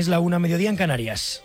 Es la 1, mediodía en Canarias.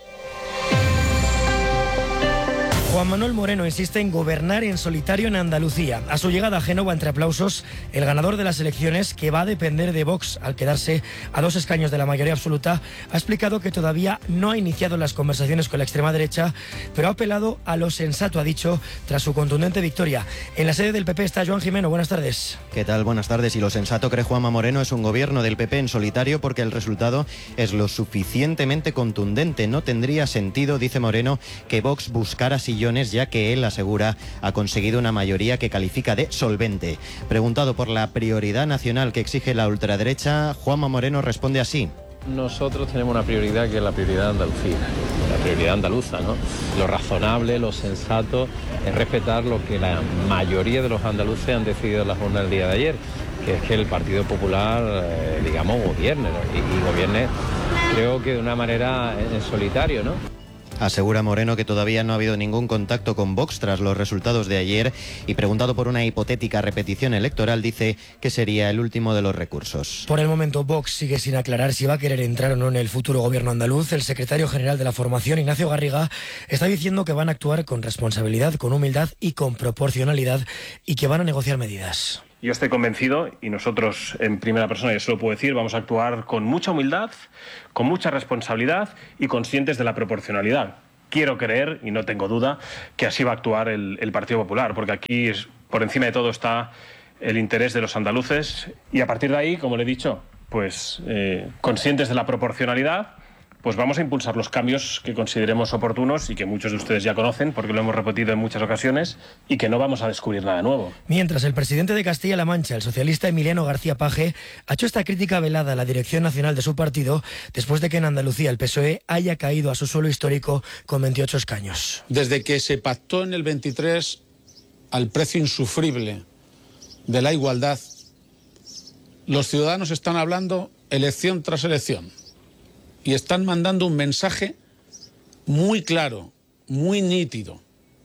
Juan Manuel Moreno insiste en gobernar en solitario en Andalucía. A su llegada a Génova, entre aplausos, el ganador de las elecciones, que va a depender de Vox al quedarse a 2 escaños de la mayoría absoluta, ha explicado que todavía no ha iniciado las conversaciones con la extrema derecha, pero ha apelado a lo sensato, ha dicho, tras su contundente victoria. En la sede del PP está Joan Jimeno. Buenas tardes. ¿Qué tal? Buenas tardes. Y lo sensato, cree Juanma Moreno, es un gobierno del PP en solitario porque el resultado es lo suficientemente contundente. No tendría sentido, dice Moreno, que Vox buscara sillones, ya que él asegura ha conseguido una mayoría que califica de solvente. Preguntado por la prioridad nacional que exige la ultraderecha, Juanma Moreno responde así. Nosotros tenemos una prioridad que es la prioridad de Andalucía, la prioridad andaluza, ¿no? Lo razonable, lo sensato es respetar lo que la mayoría de los andaluces han decidido en la jornada del día de ayer, que es que el Partido Popular, gobierne, ¿no? y gobierne, creo que de una manera en solitario, ¿no? Asegura Moreno que todavía no ha habido ningún contacto con Vox tras los resultados de ayer y, preguntado por una hipotética repetición electoral, dice que sería el último de los recursos. Por el momento, Vox sigue sin aclarar si va a querer entrar o no en el futuro gobierno andaluz. El secretario general de la formación, Ignacio Garriga, está diciendo que van a actuar con responsabilidad, con humildad y con proporcionalidad, y que van a negociar medidas. Yo estoy convencido, y nosotros en primera persona, yo se lo puedo decir, vamos a actuar con mucha humildad, con mucha responsabilidad y conscientes de la proporcionalidad. Quiero creer, y no tengo duda, que así va a actuar el Partido Popular, porque aquí por encima de todo está el interés de los andaluces, y a partir de ahí, como le he dicho, pues conscientes de la proporcionalidad, pues vamos a impulsar los cambios que consideremos oportunos y que muchos de ustedes ya conocen porque lo hemos repetido en muchas ocasiones, y que no vamos a descubrir nada nuevo. Mientras, el presidente de Castilla-La Mancha, el socialista Emiliano García Paje, ha hecho esta crítica velada a la dirección nacional de su partido después de que en Andalucía el PSOE haya caído a su suelo histórico con 28 escaños. Desde que se pactó en el 23 al precio insufrible de la igualdad, los ciudadanos están hablando elección tras elección. Y están mandando un mensaje muy claro, muy nítido.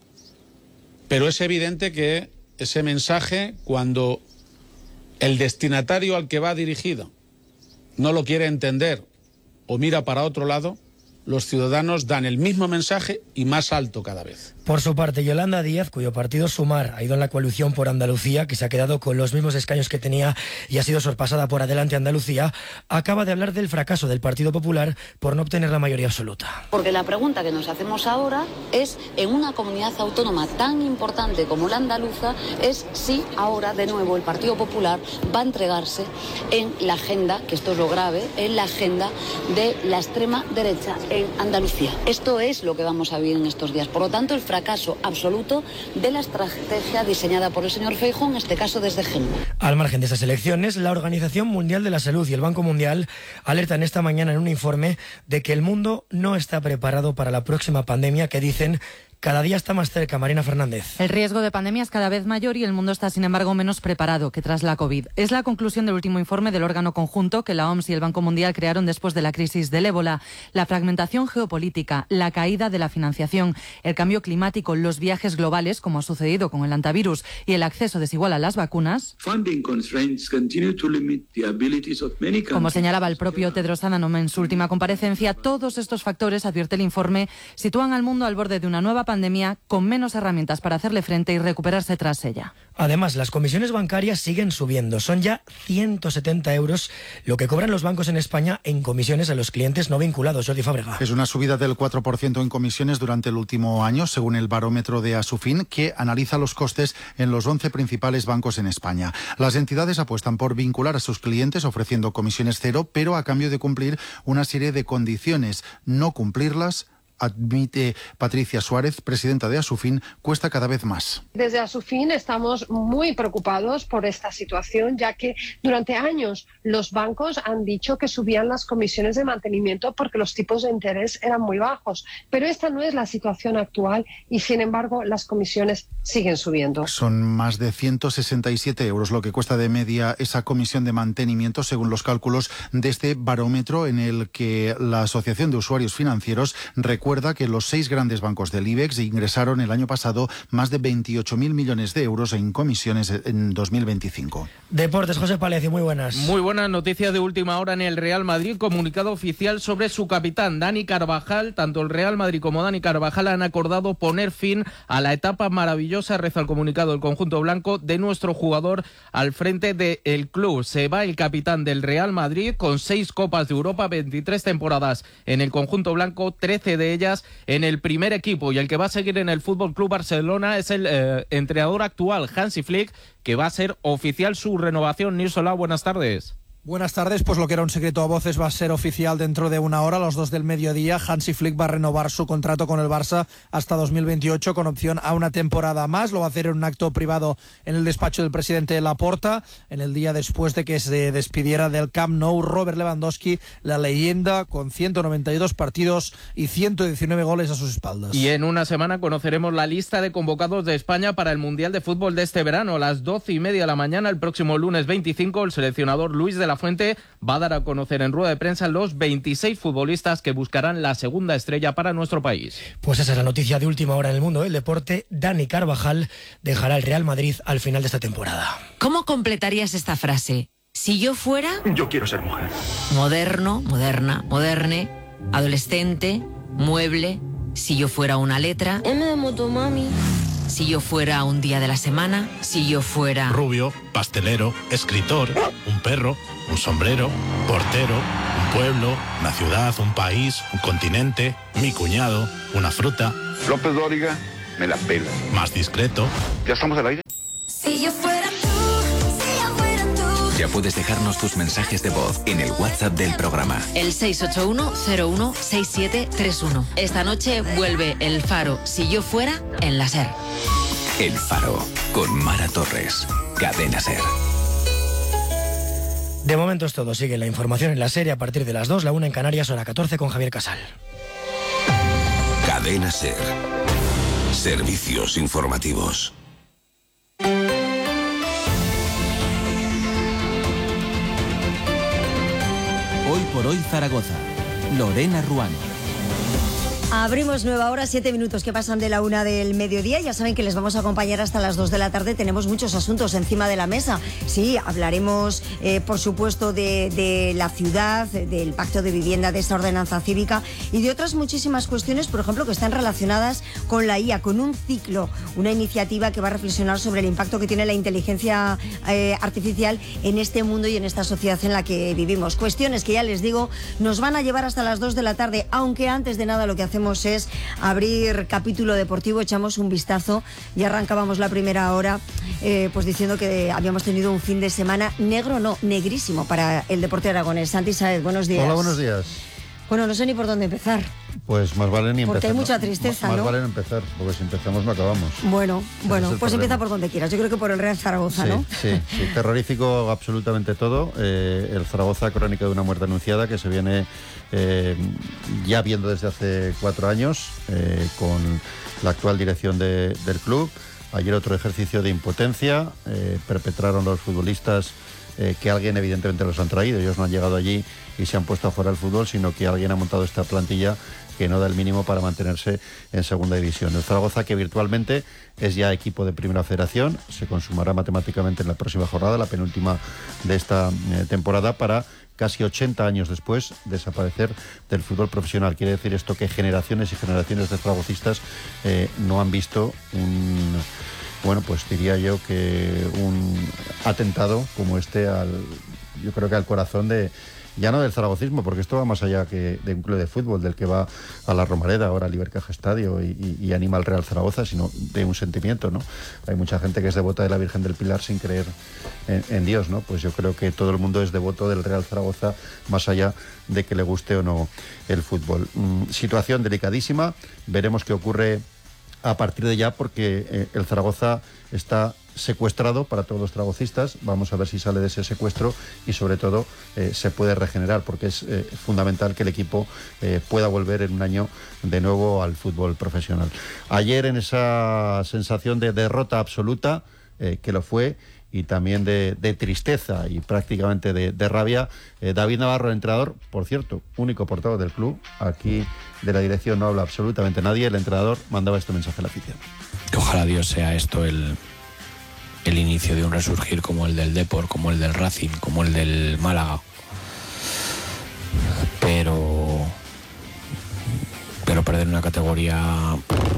Pero es evidente que ese mensaje, cuando el destinatario al que va dirigido no lo quiere entender o mira para otro lado, los ciudadanos dan el mismo mensaje y más alto cada vez. Por su parte, Yolanda Díaz, cuyo partido Sumar ha ido en la coalición por Andalucía, que se ha quedado con los mismos escaños que tenía y ha sido sorpasada por Adelante Andalucía, acaba de hablar del fracaso del Partido Popular por no obtener la mayoría absoluta. Porque la pregunta que nos hacemos ahora es, en una comunidad autónoma tan importante como la andaluza, es si ahora de nuevo el Partido Popular va a entregarse en la agenda, que esto es lo grave, en la agenda de la extrema derecha en Andalucía. Esto es lo que vamos a vivir en estos días. Por lo tanto, el fracaso absoluto de la estrategia diseñada por el señor Feijóo, en este caso desde Génova. Al margen de estas elecciones, la Organización Mundial de la Salud y el Banco Mundial alertan esta mañana en un informe de que el mundo no está preparado para la próxima pandemia que, dicen, cada día está más cerca. Marina Fernández. El riesgo de pandemia es cada vez mayor y el mundo está, sin embargo, menos preparado que tras la COVID. Es la conclusión del último informe del órgano conjunto que la OMS y el Banco Mundial crearon después de la crisis del ébola. La fragmentación geopolítica, la caída de la financiación, el cambio climático, los viajes globales, como ha sucedido con el antivirus, y el acceso desigual a las vacunas. Como señalaba el propio Tedros Adhanom en su última comparecencia, todos estos factores, advierte el informe, sitúan al mundo al borde de una nueva pandemia con menos herramientas para hacerle frente y recuperarse tras ella. Además, las comisiones bancarias siguen subiendo. Son ya 170 euros lo que cobran los bancos en España en comisiones a los clientes no vinculados. Jordi Fábrega. Es una subida del 4% en comisiones durante el último año, según el barómetro de Asufin, que analiza los costes en los 11 principales bancos en España. Las entidades apuestan por vincular a sus clientes ofreciendo comisiones cero, pero a cambio de cumplir una serie de condiciones. No cumplirlas, admite Patricia Suárez, presidenta de Asufin, cuesta cada vez más. Desde Asufin estamos muy preocupados por esta situación, ya que durante años los bancos han dicho que subían las comisiones de mantenimiento porque los tipos de interés eran muy bajos. Pero esta no es la situación actual y, sin embargo, las comisiones siguen subiendo. Son más de 167 euros lo que cuesta de media esa comisión de mantenimiento, según los cálculos de este barómetro en el que la Asociación de Usuarios Financieros recuerda recuerda que los 6 grandes bancos del IBEX ingresaron el año pasado más de 28.000 millones de euros en comisiones en 2025. Deportes, José Palecio, muy buenas. Muy buenas noticias de última hora en el Real Madrid. Comunicado oficial sobre su capitán, Dani Carvajal. Tanto el Real Madrid como Dani Carvajal han acordado poner fin a la etapa maravillosa, reza el comunicado del conjunto blanco, de nuestro jugador al frente del club. Se va el capitán del Real Madrid con 6 Copas de Europa, 23 temporadas en el conjunto blanco, 13 de ellas en el primer equipo, y el que va a seguir en el Fútbol Club Barcelona es el entrenador actual, Hansi Flick, que va a ser oficial su renovación. Nirsola, buenas tardes. Buenas tardes, pues lo que era un secreto a voces va a ser oficial dentro de una hora, a las 2 del mediodía. Hansi Flick va a renovar su contrato con el Barça hasta 2028 con opción a una temporada más. Lo va a hacer en un acto privado en el despacho del presidente Laporta, en el día después de que se despidiera del Camp Nou Robert Lewandowski, la leyenda, con 192 partidos y 119 goles a sus espaldas. Y en una semana conoceremos la lista de convocados de España para el Mundial de Fútbol de este verano. A las 12:30 de la mañana, el próximo lunes 25, el seleccionador Luis de la Fuente va a dar a conocer en rueda de prensa los 26 futbolistas que buscarán la segunda estrella para nuestro país. Pues esa es la noticia de última hora en el mundo del deporte. Dani Carvajal dejará el Real Madrid al final de esta temporada. ¿Cómo completarías esta frase? Si yo fuera... Yo quiero ser mujer. Moderno, moderna, moderne, adolescente, mueble. Si yo fuera una letra... M de motomami. Si yo fuera un día de la semana, si yo fuera... Rubio, pastelero, escritor, un perro, un sombrero, portero, un pueblo, una ciudad, un país, un continente, mi cuñado, una fruta. López Dóriga, me la pela. Más discreto. ¿Ya estamos al aire? Si yo fuera tú, si yo fuera tú. Ya puedes dejarnos tus mensajes de voz en el WhatsApp del programa. El 681-016731. Esta noche vuelve El Faro, si yo fuera, en la SER. El Faro, con Mara Torres. Cadena SER. De momento es todo. Sigue la información en la SER a partir de las 2, la 1 en Canarias, hora 14 con Javier Casal. Cadena SER. Servicios informativos. Hoy por hoy Zaragoza. Lorena Ruano. Abrimos nueva hora, 7 minutos que pasan de la 1 del mediodía. Ya saben que les vamos a acompañar hasta las 2 de la tarde. Tenemos muchos asuntos encima de la mesa. Sí, hablaremos, por supuesto, de la ciudad, del pacto de vivienda, de esta ordenanza cívica y de otras muchísimas cuestiones, por ejemplo, que están relacionadas con la IA, con un ciclo, una iniciativa que va a reflexionar sobre el impacto que tiene la inteligencia artificial en este mundo y en esta sociedad en la que vivimos. Cuestiones que, ya les digo, nos van a llevar hasta las 2 de la tarde, aunque antes de nada lo que hacemos es abrir capítulo deportivo, echamos un vistazo y arrancábamos la primera hora pues diciendo que habíamos tenido un fin de semana negro, no, negrísimo para el deporte aragonés. Santi Saez, buenos días. Hola, buenos días. Bueno, no sé ni por dónde empezar. Pues más vale ni empezar. Porque hay mucha tristeza, más ¿no? Más vale empezar, porque si empezamos no acabamos. Bueno, pues empieza por donde quieras. Yo creo que por el Real Zaragoza, sí, ¿no? Sí, terrorífico absolutamente todo. El Zaragoza, crónica de una muerte anunciada que se viene ya viendo desde hace 4 años con la actual dirección del club. Ayer otro ejercicio de impotencia. Perpetraron los futbolistas que alguien evidentemente los han traído. Ellos no han llegado allí y se han puesto a jugar al fútbol, sino que alguien ha montado esta plantilla que no da el mínimo para mantenerse en segunda división. El Zaragoza, que virtualmente es ya equipo de primera federación, se consumará matemáticamente en la próxima jornada, la penúltima de esta temporada, para casi 80 años después desaparecer del fútbol profesional. Quiere decir esto que generaciones y generaciones de zaragocistas no han visto bueno, pues diría yo que un atentado como este yo creo que al corazón ya no del zaragocismo, porque esto va más allá que de un club de fútbol, del que va a la Romareda, ahora al Ibercaja Estadio y anima al Real Zaragoza, sino de un sentimiento, ¿no? Hay mucha gente que es devota de la Virgen del Pilar sin creer en Dios, ¿no? Pues yo creo que todo el mundo es devoto del Real Zaragoza, más allá de que le guste o no el fútbol. Situación delicadísima, veremos qué ocurre a partir de ya, porque el Zaragoza está secuestrado para todos los zaragocistas. Vamos a ver si sale de ese secuestro y sobre todo se puede regenerar, porque es fundamental que el equipo pueda volver en un año de nuevo al fútbol profesional. Ayer, en esa sensación de derrota absoluta, que lo fue, y también de tristeza y prácticamente de rabia. David Navarro, el entrenador, por cierto, único portavoz del club, aquí de la dirección no habla absolutamente nadie, el entrenador mandaba este mensaje a la afición. Que ojalá Dios sea esto el inicio de un resurgir como el del Depor, como el del Racing, como el del Málaga. Pero perder una categoría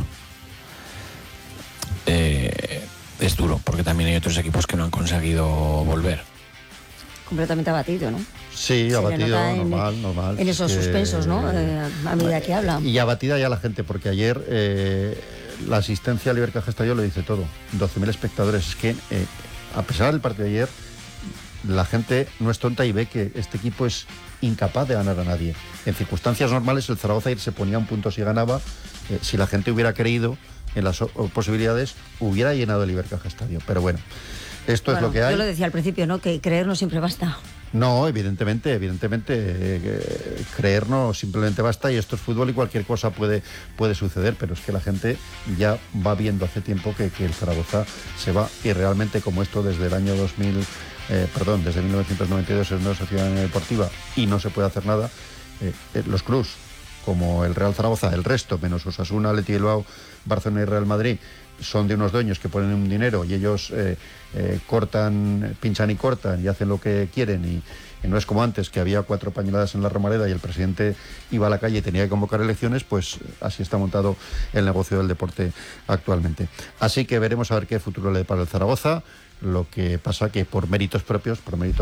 es duro, porque también hay otros equipos que no han conseguido volver. Completamente abatido, ¿no? Sí, abatido, normal. En esos suspensos, ¿no? A medida que habla. Y abatida ya la gente, porque ayer la asistencia al Ibercaja Estadio lo dice todo. 12.000 espectadores. Es que, a pesar del partido de ayer, la gente no es tonta y ve que este equipo es incapaz de ganar a nadie. En circunstancias normales, el Zaragoza ayer se ponía un punto si ganaba. Si la gente hubiera creído en las posibilidades, hubiera llenado el Ibercaja Estadio. Pero bueno, esto es lo que hay. Yo lo decía al principio, ¿no? Que creer no siempre basta. No, evidentemente, creer no simplemente basta, y esto es fútbol y cualquier cosa puede suceder, pero es que la gente ya va viendo hace tiempo que el Zaragoza se va, y realmente, como esto desde el año desde 1992 es una sociedad deportiva y no se puede hacer nada, los clubs como el Real Zaragoza, el resto, menos Osasuna, Athletic Bilbao, Barcelona y Real Madrid, son de unos dueños que ponen un dinero y ellos pinchan y cortan y hacen lo que quieren, y no es como antes, que había 4 pañoladas en la Romareda y el presidente iba a la calle y tenía que convocar elecciones. Pues así está montado el negocio del deporte actualmente. Así que veremos a ver qué futuro le depara el Zaragoza. Lo que pasa que por méritos propios,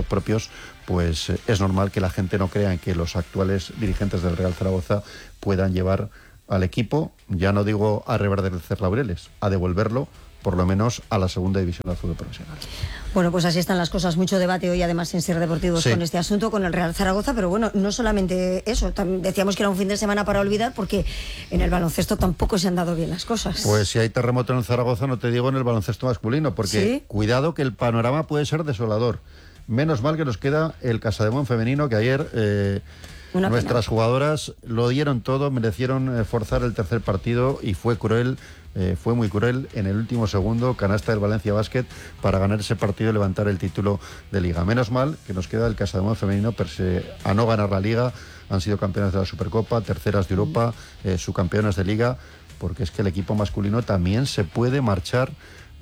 pues es normal que la gente no crea en que los actuales dirigentes del Real Zaragoza puedan llevar al equipo, ya no digo a reverdecer laureles, a devolverlo por lo menos a la segunda división del fútbol profesional. Bueno, pues así están las cosas. Mucho debate hoy, además, en Ser Deportivos, sí, con este asunto, con el Real Zaragoza. Pero bueno, no solamente eso. También decíamos que era un fin de semana para olvidar, porque en el baloncesto tampoco se han dado bien las cosas. Pues si hay terremoto en el Zaragoza, no te digo en el baloncesto masculino, porque ¿sí? Cuidado, que el panorama puede ser desolador. Menos mal que nos queda el Casademón femenino, que ayer nuestras jugadoras lo dieron todo, merecieron forzar el tercer partido, y fue cruel. Fue muy cruel. En el último segundo, canasta del Valencia Basket para ganar ese partido y levantar el título de Liga. Menos mal que nos queda el Casademón femenino, pese a no ganar la Liga. Han sido campeonas de la Supercopa, terceras de Europa, subcampeonas de Liga, porque es que el equipo masculino también se puede marchar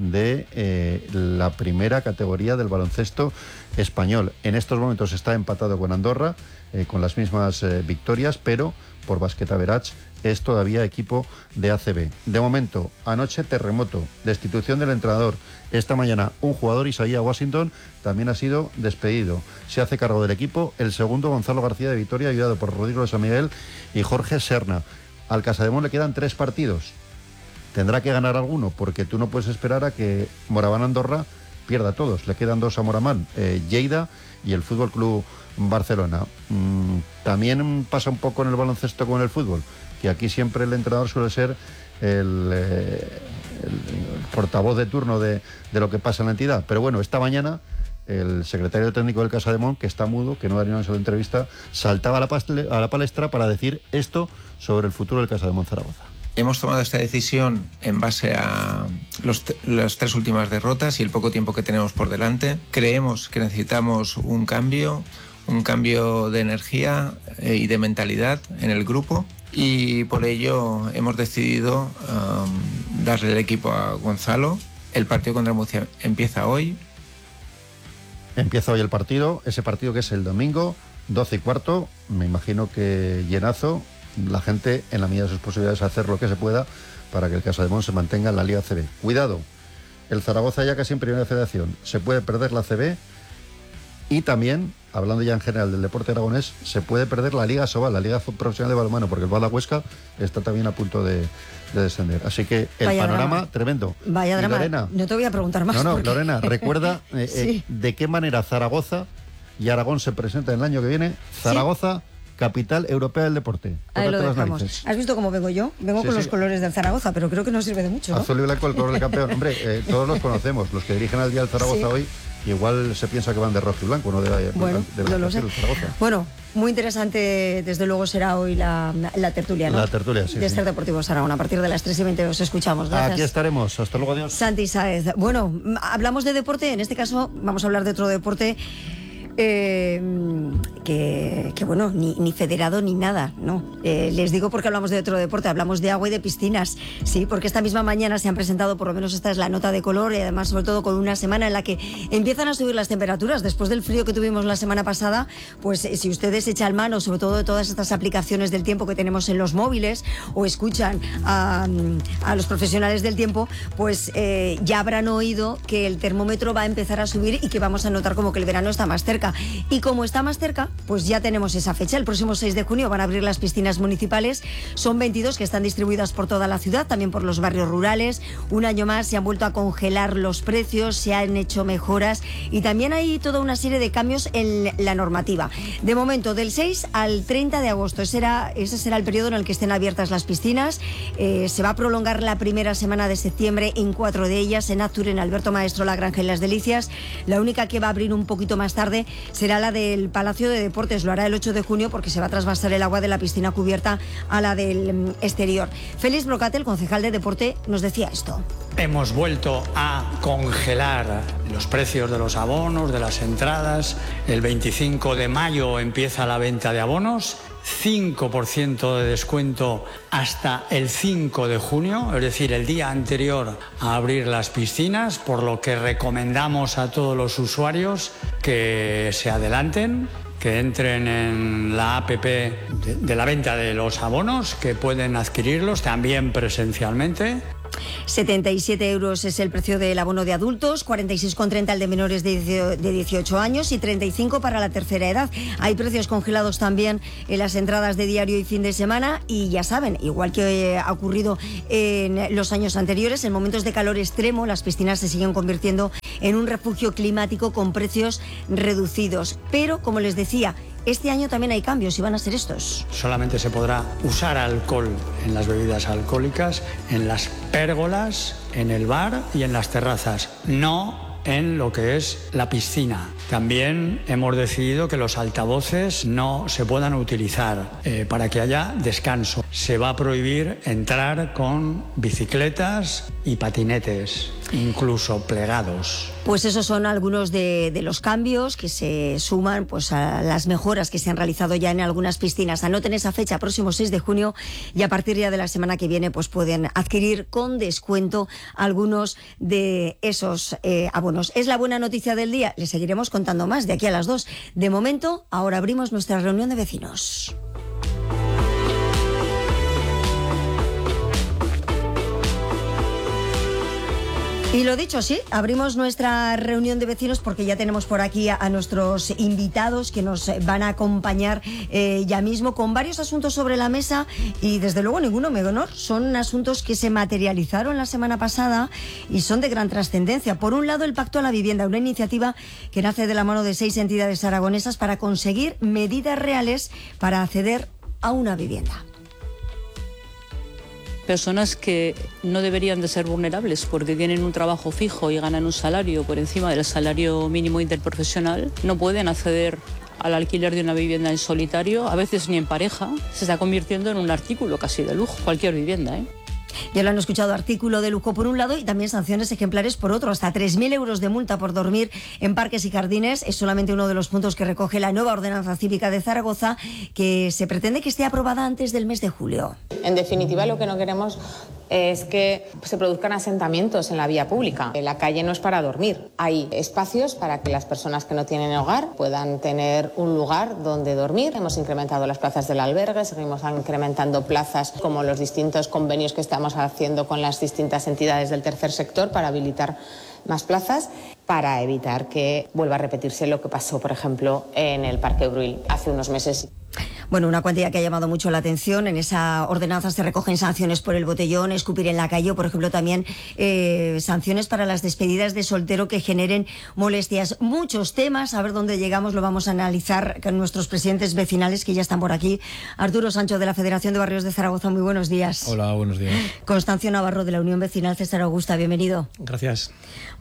de la primera categoría del baloncesto español. En estos momentos está empatado con Andorra, con las mismas victorias, pero por Basquet Average es todavía equipo de ACB. De momento, anoche terremoto, destitución del entrenador. Esta mañana un jugador, Isaías Washington, también ha sido despedido. Se hace cargo del equipo el segundo, Gonzalo García de Vitoria, ayudado por Rodrigo de San Miguel y Jorge Serna. Al Casademón le quedan 3 partidos. Tendrá que ganar alguno, porque tú no puedes esperar a que Moraván Andorra pierda todos. Le quedan 2 a Moraván, Lleida y el Fútbol Club Barcelona. También pasa un poco en el baloncesto como en el fútbol, que aquí siempre el entrenador suele ser el portavoz de turno de lo que pasa en la entidad. Pero bueno, esta mañana el secretario técnico del Casademón, que está mudo, que no daría una sola entrevista, saltaba a la palestra para decir esto sobre el futuro del Casademón Zaragoza. Hemos tomado esta decisión en base a las 3 últimas derrotas y el poco tiempo que tenemos por delante. Creemos que necesitamos un cambio de energía y de mentalidad en el grupo, y por ello hemos decidido darle el equipo a Gonzalo. El partido contra Murcia empieza hoy. Empieza hoy el partido, ese partido que es el domingo, 12:15, me imagino que llenazo. La gente, en la medida de sus posibilidades, hacer lo que se pueda para que el Casademón se mantenga en la Liga CB. Cuidado, el Zaragoza ya casi en primera federación, se puede perder la CB, y también, hablando ya en general del deporte aragonés, se puede perder la Liga Sobal, la Liga Profesional de Balonmano, porque el Bada Huesca está también a punto de descender. Así que el Vaya panorama drama. Tremendo. Vaya drama. Lorena, no te voy a preguntar más. No, porque... Lorena, recuerda sí. De qué manera Zaragoza y Aragón se presentan el año que viene. Zaragoza, ¿sí? Capital Europea del Deporte. Ahí lo dejamos. ¿Has visto cómo vengo yo? Vengo con los colores del Zaragoza, pero creo que no sirve de mucho, ¿no? Azul y blanco, el color del campeón. Hombre, todos los conocemos. Los que dirigen al día del Zaragoza hoy igual se piensa que van de rojo y blanco, no de Bueno, de no lo sé. Zaragoza. Bueno, muy interesante, desde luego será hoy la tertulia, ¿no? La tertulia, sí. De Ser Deportivo Saragón. A partir de las 3:20 os escuchamos. Gracias. Aquí estaremos. Hasta luego, adiós. Santi Sáez. Bueno, hablamos de deporte. En este caso vamos a hablar de otro deporte que bueno, ni federado ni nada, ¿no? Les digo porque hablamos de otro deporte, hablamos de agua y de piscinas, sí, porque esta misma mañana se han presentado, por lo menos esta es la nota de color, y además sobre todo con una semana en la que empiezan a subir las temperaturas, después del frío que tuvimos la semana pasada, pues si ustedes echan mano, sobre todo de todas estas aplicaciones del tiempo que tenemos en los móviles, o escuchan a los profesionales del tiempo, pues ya habrán oído que el termómetro va a empezar a subir y que vamos a notar como que el verano está más cerca. Y como está más cerca, pues ya tenemos esa fecha. El próximo 6 de junio van a abrir las piscinas municipales. Son 22 que están distribuidas por toda la ciudad, también por los barrios rurales. Un año más se han vuelto a congelar los precios, se han hecho mejoras y también hay toda una serie de cambios en la normativa. De momento, del 6 al 30 de agosto, ese será el periodo en el que estén abiertas las piscinas. Se va a prolongar la primera semana de septiembre en 4 de ellas, en Aztur, en Alberto Maestro, La Granja y Las Delicias. La única que va a abrir un poquito más tarde será la del Palacio de Deportes. Lo hará el 8 de junio porque se va a trasvasar el agua de la piscina cubierta a la del exterior. Félix Brocate, el concejal de deporte, nos decía esto. Hemos vuelto a congelar los precios de los abonos, de las entradas. El 25 de mayo empieza la venta de abonos. 5% de descuento hasta el 5 de junio, es decir, el día anterior a abrir las piscinas, por lo que recomendamos a todos los usuarios que se adelanten, que entren en la APP de la venta de los abonos, que pueden adquirirlos también presencialmente. 77 euros es el precio del abono de adultos, 46,30 el de menores de 18 años y 35 para la tercera edad. Hay precios congelados también en las entradas de diario y fin de semana y ya saben, igual que ha ocurrido en los años anteriores, en momentos de calor extremo las piscinas se siguen convirtiendo en un refugio climático con precios reducidos. Pero, como les decía, este año también hay cambios y van a ser estos. Solamente se podrá usar alcohol en las bebidas alcohólicas, en las pérgolas, en el bar y en las terrazas. No en lo que es la piscina. También hemos decidido que los altavoces no se puedan utilizar para que haya descanso. Se va a prohibir entrar con bicicletas y patinetes, incluso plegados. Pues esos son algunos de los cambios que se suman pues a las mejoras que se han realizado ya en algunas piscinas. Anoten esa fecha, próximo 6 de junio, y a partir ya de la semana que viene pues pueden adquirir con descuento algunos de esos abonos. Es la buena noticia del día. Les seguiremos contando más de aquí a las 2. De momento, ahora abrimos nuestra reunión de vecinos. Y lo dicho, sí, abrimos nuestra reunión de vecinos porque ya tenemos por aquí a nuestros invitados que nos van a acompañar ya mismo con varios asuntos sobre la mesa y desde luego ninguno menor. Son asuntos que se materializaron la semana pasada y son de gran trascendencia. Por un lado, el Pacto a la Vivienda, una iniciativa que nace de la mano de 6 entidades aragonesas para conseguir medidas reales para acceder a una vivienda. Personas que no deberían de ser vulnerables porque tienen un trabajo fijo y ganan un salario por encima del salario mínimo interprofesional, no pueden acceder al alquiler de una vivienda en solitario, a veces ni en pareja. Se está convirtiendo en un artículo casi de lujo, cualquier vivienda, ¿eh? Ya lo han escuchado, artículo de lujo por un lado y también sanciones ejemplares por otro. Hasta 3.000 euros de multa por dormir en parques y jardines es solamente uno de los puntos que recoge la nueva ordenanza cívica de Zaragoza, que se pretende que esté aprobada antes del mes de julio. En definitiva, lo que no queremos es que se produzcan asentamientos en la vía pública. La calle no es para dormir. Hay espacios para que las personas que no tienen hogar puedan tener un lugar donde dormir. Hemos incrementado las plazas del albergue, seguimos incrementando plazas como los distintos convenios que estamos haciendo con las distintas entidades del tercer sector para habilitar más plazas, para evitar que vuelva a repetirse lo que pasó, por ejemplo, en el Parque Bruil hace unos meses. Bueno, una cuantía que ha llamado mucho la atención. En esa ordenanza se recogen sanciones por el botellón, escupir en la calle, por ejemplo, también sanciones para las despedidas de soltero que generen molestias. Muchos temas, a ver dónde llegamos, lo vamos a analizar con nuestros presidentes vecinales que ya están por aquí. Arturo Sancho, de la Federación de Barrios de Zaragoza, muy buenos días. Hola, buenos días. Constancio Navarro, de la Unión Vecinal César Augusta, bienvenido. Gracias. Bueno,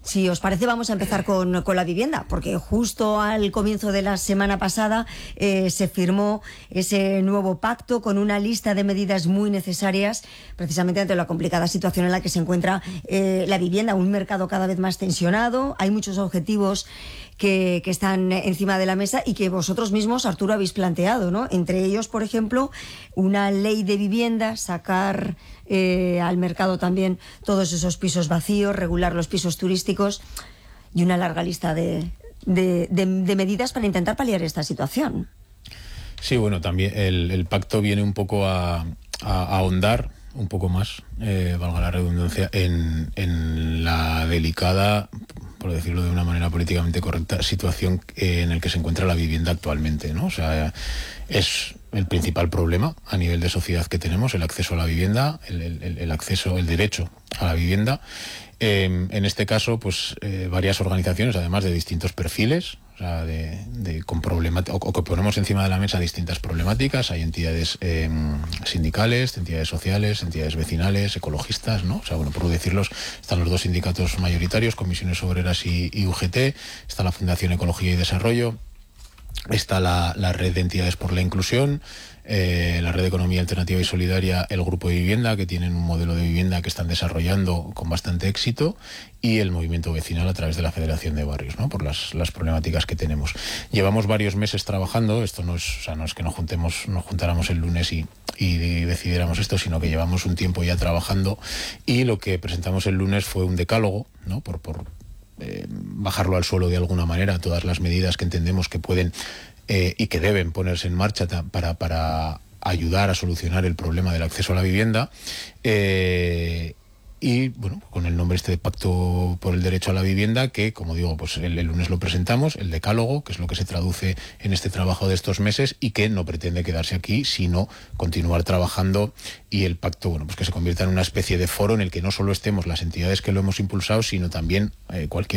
Si os parece, vamos a empezar con la vivienda, porque justo al comienzo de la semana pasada se firmó ese nuevo pacto con una lista de medidas muy necesarias, precisamente ante la complicada situación en la que se encuentra la vivienda, un mercado cada vez más tensionado. Hay muchos objetivos que están encima de la mesa y que vosotros mismos, Arturo, habéis planteado, ¿no? Entre ellos, por ejemplo, una ley de vivienda, sacar al mercado también todos esos pisos vacíos, regular los pisos turísticos y una larga lista de medidas para intentar paliar esta situación. Sí, bueno, también el pacto viene un poco a ahondar un poco más, valga la redundancia, en la delicada, por decirlo de una manera políticamente correcta, situación en la que se encuentra la vivienda actualmente, ¿no? O sea, es el principal problema a nivel de sociedad que tenemos, el acceso a la vivienda, el acceso, el derecho a la vivienda. En este caso, pues varias organizaciones, además de distintos perfiles, o sea, con o que ponemos encima de la mesa distintas problemáticas. Hay entidades sindicales, entidades sociales, entidades vecinales, ecologistas, ¿no? O sea, bueno, por decirlos, están los dos sindicatos mayoritarios, Comisiones Obreras y UGT, está la Fundación Ecología y Desarrollo, está la Red de Entidades por la Inclusión, la Red de Economía Alternativa y Solidaria, el Grupo de Vivienda, que tienen un modelo de vivienda que están desarrollando con bastante éxito, y el movimiento vecinal a través de la Federación de Barrios, ¿no? Por las problemáticas que tenemos. Llevamos varios meses trabajando, esto no es que nos juntáramos el lunes y decidiéramos esto, sino que llevamos un tiempo ya trabajando, y lo que presentamos el lunes fue un decálogo, ¿no? Por bajarlo al suelo de alguna manera, todas las medidas que entendemos que pueden y que deben ponerse en marcha para ayudar a solucionar el problema del acceso a la vivienda, y bueno, con el nombre de Pacto por el Derecho a la Vivienda, que, como digo, pues el lunes lo presentamos, el decálogo, que es lo que se traduce en este trabajo de estos meses y que no pretende quedarse aquí, sino continuar trabajando, y el pacto, bueno, pues que se convierta en una especie de foro en el que no solo estemos las entidades que lo hemos impulsado, sino también cualquier